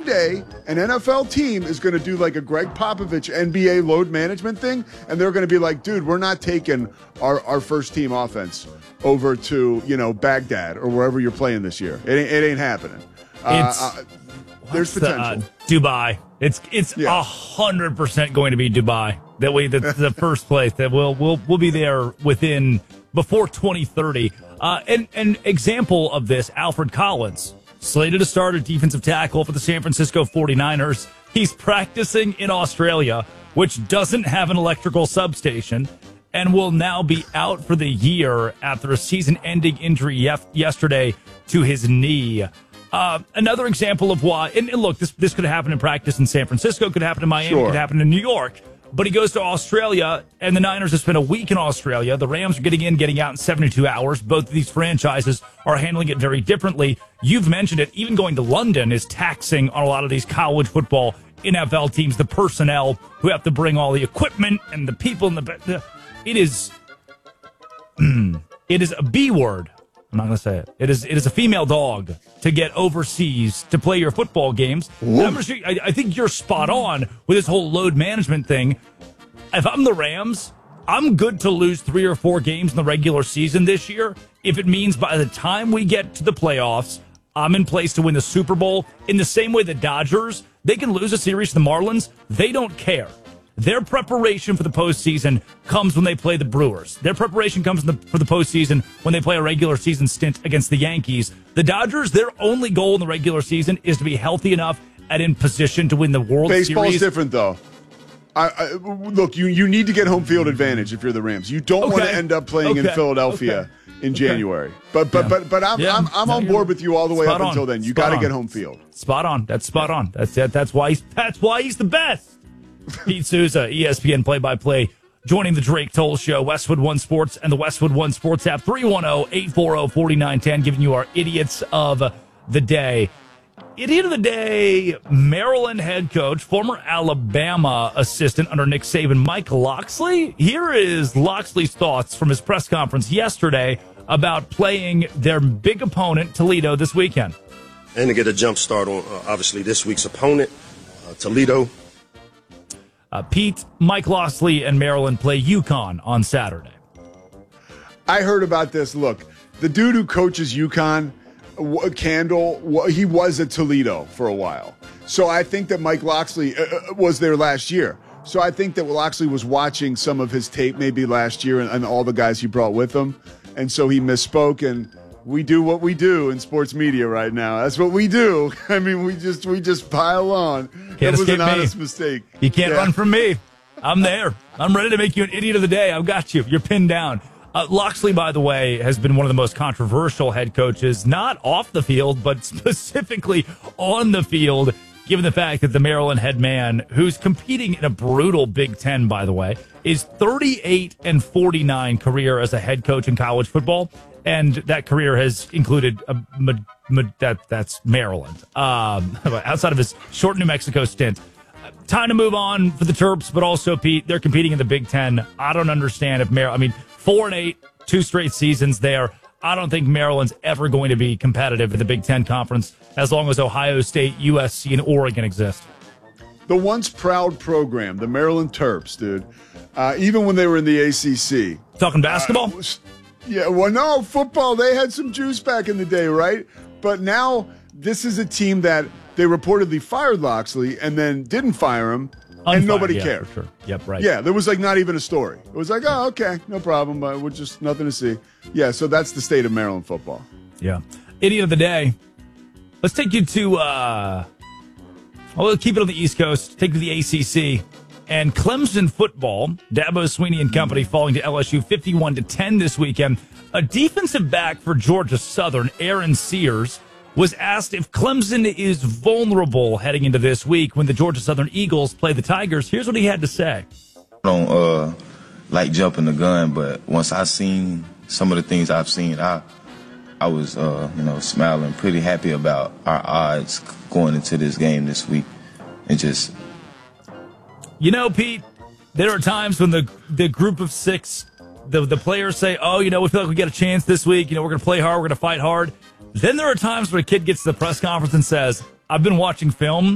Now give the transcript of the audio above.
day, an NFL team is going to do like a Greg Popovich NBA load management thing, and they're going to be like, dude, we're not taking our first team offense over to, Baghdad or wherever you're playing this year. It ain't happening. There's potential. Dubai. It's 100% going to be Dubai. That's the first place that we'll be there before 2030. An example of this, Alfred Collins, slated to start at defensive tackle for the San Francisco 49ers. He's practicing in Australia, which doesn't have an electrical substation, and will now be out for the year after a season-ending injury yesterday to his knee. Another example of why, and look, this could happen in practice in San Francisco, could happen in Miami, could happen in New York. But he goes to Australia, and the Niners have spent a week in Australia. The Rams are getting out in 72 hours. Both of these franchises are handling it very differently. You've mentioned it. Even going to London is taxing on a lot of these college football NFL teams, the personnel who have to bring all the equipment and the people in the... It is a B word. I'm not going to say it. It is a female dog to get overseas to play your football games. I think you're spot on with this whole load management thing. If I'm the Rams, I'm good to lose 3 or 4 games in the regular season this year if it means by the time we get to the playoffs, I'm in place to win the Super Bowl. In the same way the Dodgers, they can lose a series to the Marlins. They don't care. Their preparation for the postseason comes when they play the Brewers. Their preparation comes for the postseason when they play a regular season stint against the Yankees. The Dodgers, their only goal in the regular season is to be healthy enough and in position to win the World Series. Baseball's different, though. Look, you need to get home field advantage if you're the Rams. You don't want to end up playing in Philadelphia in January. But I'm on board with you all the way up until then. You got to get home field. Spot on. That's spot on. That's why he's the best. Pete Souza, ESPN play-by-play, joining the Drake Toll Show, Westwood One Sports, and the Westwood One Sports app, 310-840-4910, giving you our idiots of the day. Idiot of the day, Maryland head coach, former Alabama assistant under Nick Saban, Mike Locksley. Here is Locksley's thoughts from his press conference yesterday about playing their big opponent, Toledo, this weekend. And to get a jump start on, obviously, this week's opponent, Toledo. Pete, Mike Locksley, and Maryland play UConn on Saturday. I heard about this. Look, the dude who coaches UConn, Candle, he was at Toledo for a while. So I think that Mike Locksley was there last year. So I think that Locksley was watching some of his tape maybe last year and all the guys he brought with him. And so he misspoke, and we do what we do in sports media right now. That's what we do. I mean, we just pile on. That was an honest mistake. You can't run from me. I'm there. I'm ready to make you an idiot of the day. I've got you. You're pinned down. Locksley, by the way, has been one of the most controversial head coaches, not off the field, but specifically on the field, given the fact that the Maryland head man, who's competing in a brutal Big Ten, by the way, is 38-49 career as a head coach in college football. And that career has included that's Maryland. Outside of his short New Mexico stint. Time to move on for the Terps, but also, Pete, they're competing in the Big Ten. I don't understand if 4-8, 2 straight seasons there. I don't think Maryland's ever going to be competitive in the Big Ten Conference as long as Ohio State, USC, and Oregon exist. The once proud program, the Maryland Terps, dude. Even when they were in the ACC. Talking basketball? Yeah, well, no, football, they had some juice back in the day, right? But now this is a team that they reportedly fired Locksley and then didn't fire him, and nobody cared. For sure. Yep, right. Yeah, there was not even a story. It was like, oh, okay, no problem, but we're just nothing to see. Yeah, so that's the state of Maryland football. Yeah. Idiot of the day. Let's take you to, we'll keep it on the East Coast, take you to the ACC. And Clemson football, Dabo Swinney and company falling to LSU 51-10 this weekend. A defensive back for Georgia Southern, Aaron Sears, was asked if Clemson is vulnerable heading into this week when the Georgia Southern Eagles play the Tigers. Here's what he had to say. I don't like jumping the gun, but once I seen some of the things I've seen, I was smiling, pretty happy about our odds going into this game this week, and just. Pete, there are times when the group of 6, the players say, oh, we feel like we got a chance this week. We're going to play hard. We're going to fight hard. Then there are times where a kid gets to the press conference and says, I've been watching film